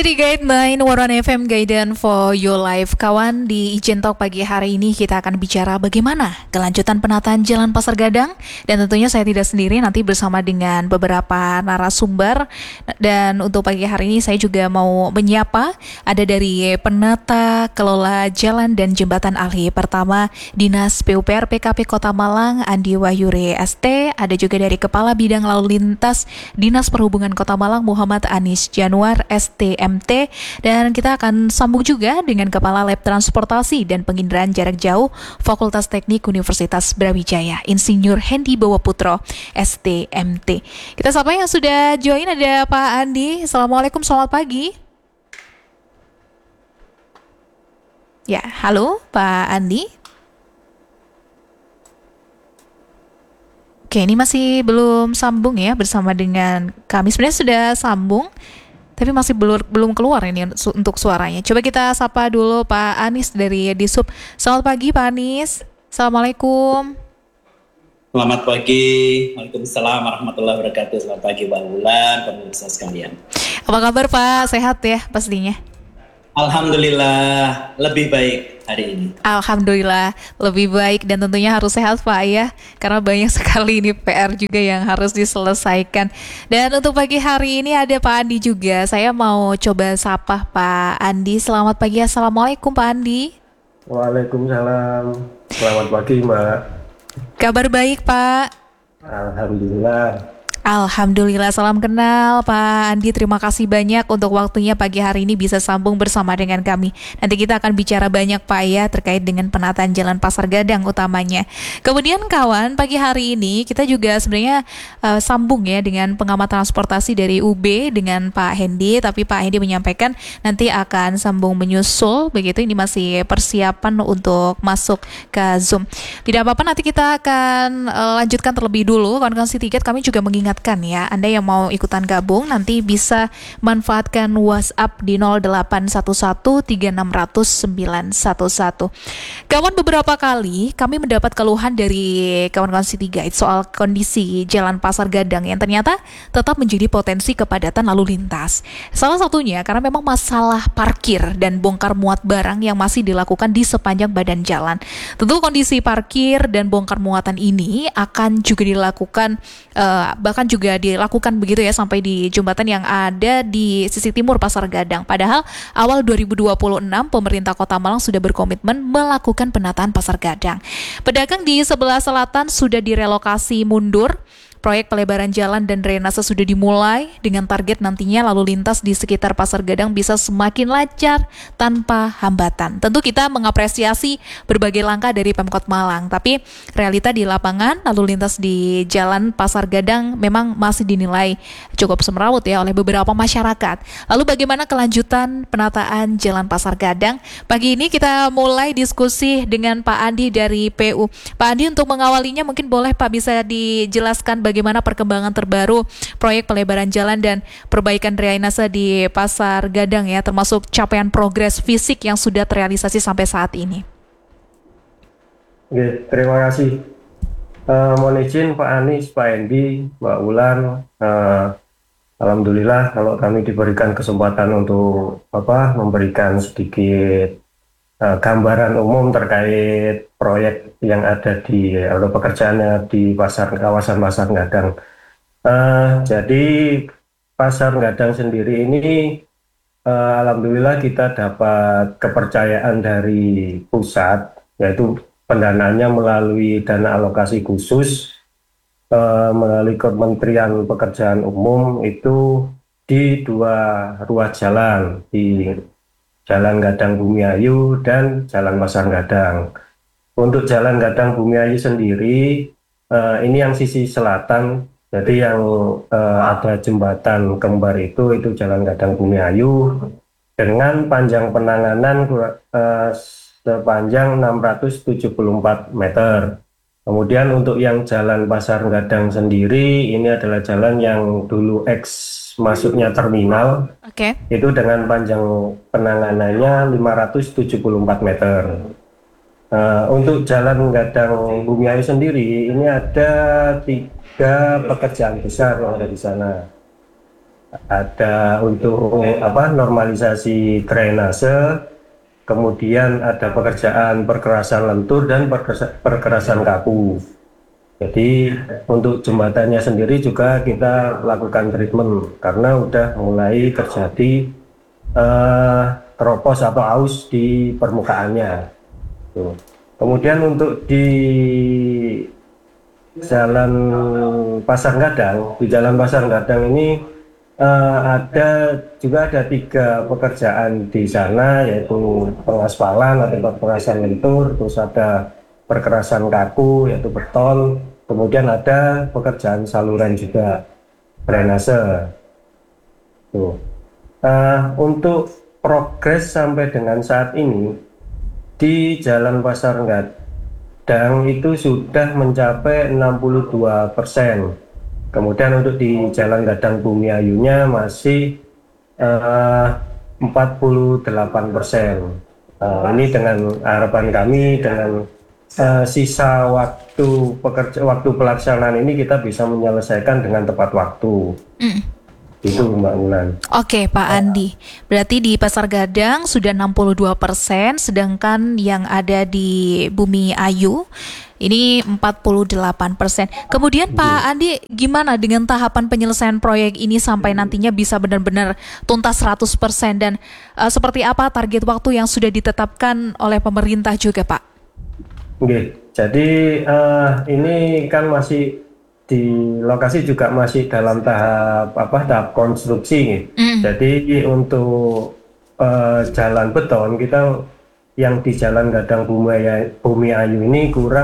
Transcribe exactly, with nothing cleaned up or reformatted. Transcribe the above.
City Guide sembilan Waran F M Guidance for Your Life. Kawan, di Ijen Talk pagi hari ini kita akan bicara bagaimana kelanjutan penataan Jalan Pasar Gadang. Dan tentunya saya tidak sendiri, nanti bersama dengan beberapa narasumber. Dan untuk pagi hari ini saya juga mau menyapa, ada dari penata kelola jalan dan jembatan ahli pertama Dinas P U P R P K P Kota Malang, Andi Wahyure S T. Ada juga dari Kepala Bidang Lalu Lintas Dinas Perhubungan Kota Malang, Muhammad Anis Januar S T M T. Dan kita akan sambung juga dengan Kepala Lab Transportasi dan Penginderaan Jarak Jauh Fakultas Teknik Universitas Brawijaya, Insinyur Hendy Bawaputro S T M T. Kita sapa yang sudah join, ada Pak Andi. Assalamualaikum, selamat pagi. Ya, halo Pak Andi. Oke, ini masih belum sambung ya bersama dengan kami. Sebenarnya sudah sambung, tapi masih belum belum keluar ini su- untuk suaranya. Coba kita sapa dulu Pak Anis dari Disub. Selamat pagi Pak Anis. Assalamualaikum. Selamat pagi. Waalaikumsalam warahmatullahi wabarakatuh. Selamat pagi Mbak Wulan, pemirsa sekalian. Apa kabar Pak? Sehat ya pastinya? Alhamdulillah lebih baik hari ini. Alhamdulillah lebih baik, dan tentunya harus sehat Pak ya, karena banyak sekali ini P R juga yang harus diselesaikan. Dan untuk pagi hari ini ada Pak Andi juga. Saya mau coba sapa Pak Andi. Selamat pagi, Assalamualaikum Pak Andi. Waalaikumsalam. Selamat pagi, Mbak. Kabar baik Pak? Alhamdulillah. Alhamdulillah, salam kenal Pak Andi. Terima kasih banyak untuk waktunya pagi hari ini bisa sambung bersama dengan kami. Nanti kita akan bicara banyak Pak ya terkait dengan penataan Jalan Pasar Gadang utamanya. Kemudian kawan, pagi hari ini kita juga sebenarnya uh, sambung ya dengan pengamat transportasi dari U B dengan Pak Hendy. Tapi Pak Hendy menyampaikan nanti akan sambung menyusul, begitu. Ini masih persiapan untuk masuk ke Zoom. Tidak apa-apa, nanti kita akan uh, lanjutkan terlebih dulu. Kawan-kawan City Guide, kami juga mengingat ya, Anda yang mau ikutan gabung nanti bisa manfaatkan WhatsApp di nol delapan satu satu tiga enam nol nol sembilan satu satu. Kawan, beberapa kali kami mendapat keluhan dari kawan-kawan City Guide soal kondisi Jalan Pasar Gadang yang ternyata tetap menjadi potensi kepadatan lalu lintas. Salah satunya karena memang masalah parkir dan bongkar muat barang yang masih dilakukan di sepanjang badan jalan. Tentu kondisi parkir dan bongkar muatan ini akan juga dilakukan uh, bahkan juga dilakukan begitu ya sampai di jembatan yang ada di sisi timur Pasar Gadang. Padahal awal dua ribu dua puluh enam pemerintah Kota Malang sudah berkomitmen melakukan penataan Pasar Gadang. Pedagang di sebelah selatan sudah direlokasi mundur. Proyek pelebaran jalan dan drainase sudah dimulai dengan target nantinya lalu lintas di sekitar Pasar Gadang bisa semakin lancar tanpa hambatan. Tentu kita mengapresiasi berbagai langkah dari Pemkot Malang, tapi realita di lapangan lalu lintas di Jalan Pasar Gadang memang masih dinilai cukup semrawut ya oleh beberapa masyarakat. Lalu bagaimana kelanjutan penataan Jalan Pasar Gadang? Pagi ini kita mulai diskusi dengan Pak Andi dari P U. Pak Andi, untuk mengawalinya mungkin boleh Pak bisa dijelaskan bagaimana perkembangan terbaru proyek pelebaran jalan dan perbaikan drainase di Pasar Gadang ya, termasuk capaian progres fisik yang sudah terrealisasi sampai saat ini. Oke, terima kasih. Uh, mohon izin Pak Anis, Pak Hendy, Mbak Wulan. Uh, Alhamdulillah kalau kami diberikan kesempatan untuk apa memberikan sedikit uh, gambaran umum terkait proyek yang ada di atau pekerjaannya di pasar kawasan Pasar Gadang. Uh, jadi Pasar Gadang sendiri ini uh, alhamdulillah kita dapat kepercayaan dari pusat, yaitu pendanaannya melalui dana alokasi khusus uh, melalui Kementerian Pekerjaan Umum itu di dua ruas jalan, di Jalan Gadang Bumiayu dan Jalan Pasar Gadang. Untuk Jalan Gadang Bumiayu sendiri, uh, ini yang sisi selatan, jadi yang uh, ada jembatan kembar itu, itu Jalan Gadang Bumiayu dengan panjang penanganan uh, sepanjang enam ratus tujuh puluh empat meter. Kemudian untuk yang Jalan Pasar Gadang sendiri, ini adalah jalan yang dulu ex masuknya terminal, Oke. itu dengan panjang penanganannya lima ratus tujuh puluh empat meter. Uh, untuk Jalan Gadang Bumiayu sendiri ini ada tiga pekerjaan besar yang ada di sana. ada untuk apa normalisasi drainase, kemudian ada pekerjaan perkerasan lentur dan perkerasa- perkerasan kaku. Jadi untuk jembatannya sendiri juga kita lakukan treatment karena udah mulai terjadi eh, keropos atau aus di permukaannya. Tuh. Kemudian untuk di Jalan Pasar Gadang, di Jalan Pasar Gadang ini eh, ada juga ada tiga pekerjaan di sana, yaitu pengaspalan atau pengerasan lentur, terus ada perkerasan kaku yaitu beton, kemudian ada pekerjaan saluran juga drainase. Tuh. Eh, untuk progres sampai dengan saat ini di Jalan Pasar Gadang itu sudah mencapai enam puluh dua persen. Kemudian untuk di Jalan Gadang Bumi Ayunya masih eh, empat puluh delapan persen. Eh, ini dengan harapan kami dengan eh, sisa waktu pekerja waktu pelaksanaan ini kita bisa menyelesaikan dengan tepat waktu. Mm. Itu Mbak Ulan. Oke, Pak Andi. Berarti di Pasar Gadang sudah enam puluh dua persen, sedangkan yang ada di Bumi Ayu ini empat puluh delapan persen. Kemudian Pak Andi, gimana dengan tahapan penyelesaian proyek ini sampai nantinya bisa benar-benar tuntas seratus persen, dan uh, seperti apa target waktu yang sudah ditetapkan oleh pemerintah juga, Pak? Oke, jadi eh, ini kan masih di lokasi juga masih dalam tahap apa tahap konstruksi. Mm. Jadi untuk eh, jalan beton kita yang di Jalan Gadang Bumi Ayu, Bumi Ayu ini kurang